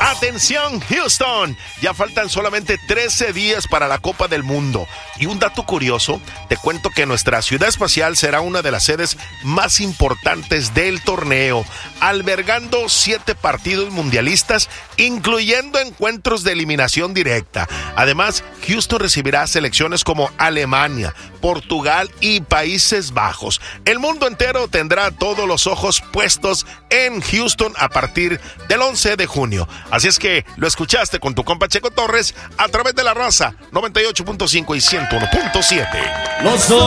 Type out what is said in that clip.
Atención, Houston, ya faltan solamente 13 días para la Copa del Mundo. Y un dato curioso, te cuento que nuestra ciudad espacial será una de las sedes más importantes del torneo, albergando 7 partidos mundialistas, incluyendo encuentros de eliminación directa. Además, Houston recibirá selecciones como Alemania, Portugal y Países Bajos. El mundo entero tendrá todos los ojos puestos en Houston a partir del 11 de junio. Así es que lo escuchaste con tu compa Checo Torres a través de La Raza 98.5 y 101.7.